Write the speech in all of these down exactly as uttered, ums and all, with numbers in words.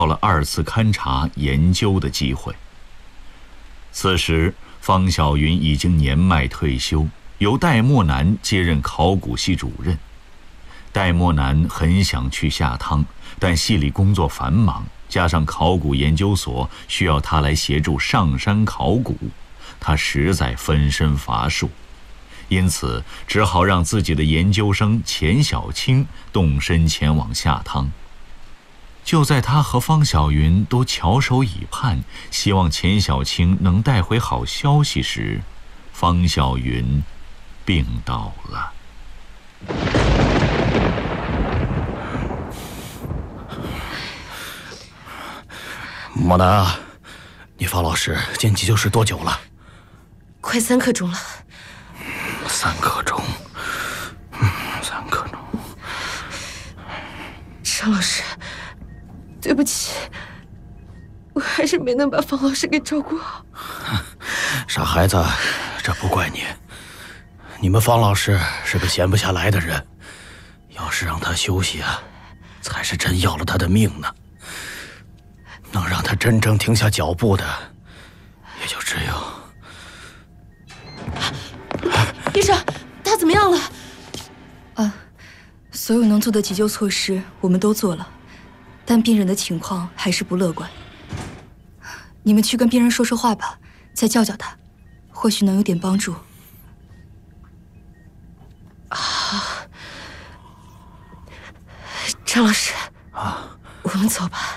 到了二次勘察研究的机会。此时方小云已经年迈退休，由戴墨南接任考古系主任。戴墨南很想去下汤，但系里工作繁忙，加上考古研究所需要他来协助上山考古，他实在分身乏术，因此只好让自己的研究生钱小青动身前往下汤。就在他和方小云都翘首以盼，希望钱小青能带回好消息时，方小云病倒了。 莫南啊，你方老师进急救室多久了？ 快三刻钟了。 三刻钟，嗯，三刻钟。 张老师，对不起，我还是没能把方老师给照顾好。 傻孩子，这不怪你。你们方老师是个闲不下来的人，要是让他休息啊，才是真要了他的命呢。能让他真正停下脚步的，也就只有…… 医生，他怎么样了？ 啊，所有能做的急救措施我们都做了，但病人的情况还是不乐观。你们去跟病人说说话吧，再叫叫他，或许能有点帮助。 啊，张老师， 啊， 我们走吧。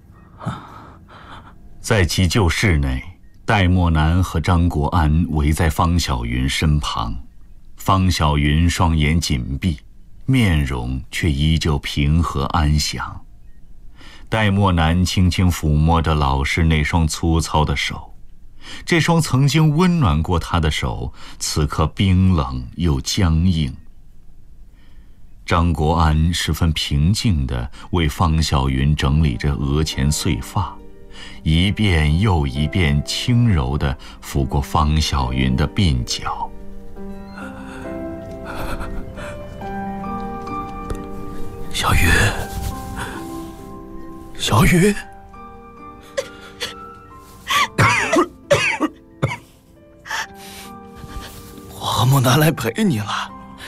在急救室内，戴墨南和张国安围在方小云身旁。方小云双眼紧闭，面容却依旧平和安详。戴墨南轻轻抚摸着老师那双粗糙的手，这双曾经温暖过他的手，此刻冰冷又僵硬。张国安十分平静地为方小云整理着额前碎发，一遍又一遍轻柔地抚过方小云的鬓角。 小云，小云，我和木南来陪你了。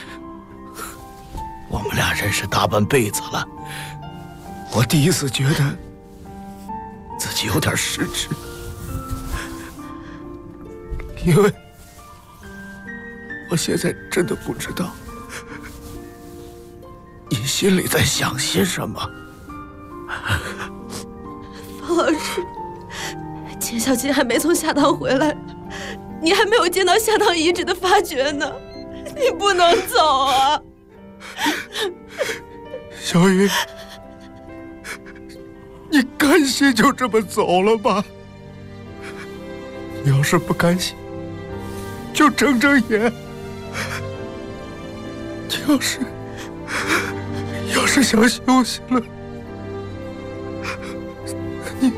我们俩认识大半辈子了，我第一次觉得自己有点失职，因为我现在真的不知道你心里在想些什么。 方老师，钱小青还没从下塘回来，你还没有见到下塘遗址的发掘呢，你不能走啊！ 小云，你甘心就这么走了吧？你要是不甘心，就睁睁眼。你要是要是想休息了，你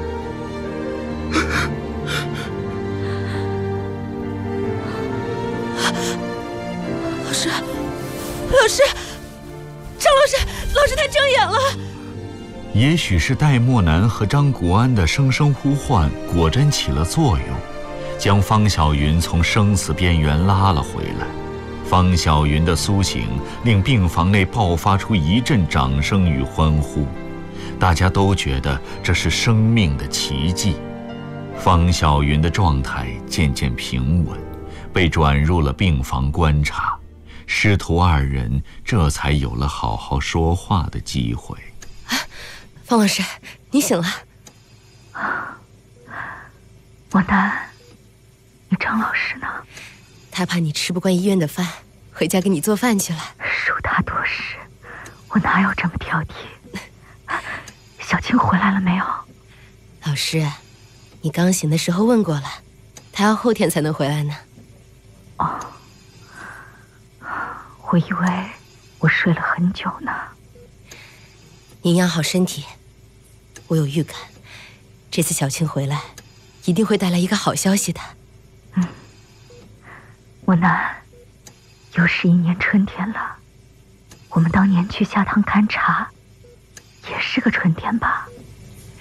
老师，老师，张老师，老师他睁眼了。 也许是戴墨南和张国安的声声呼唤果真起了作用，将方小云从生死边缘拉了回来。方小云的苏醒令病房内爆发出一阵掌声与欢呼，大家都觉得这是生命的奇迹。方小云的状态渐渐平稳，被转入了病房观察，师徒二人这才有了好好说话的机会。 啊，方老师，你醒了。 莫南，你张老师呢？ 他怕你吃不惯医院的饭，回家给你做饭去了。 恕他多事，我哪有这么挑剔？小青回来了没有？ 老师，你刚醒的时候问过了，他要后天才能回来呢。 哦，我以为我睡了很久呢。 您养好身体，我有预感，这次小青回来，一定会带来一个好消息的。 嗯，莫南，又是一年春天了。我们当年去下塘勘察，也是个春天吧？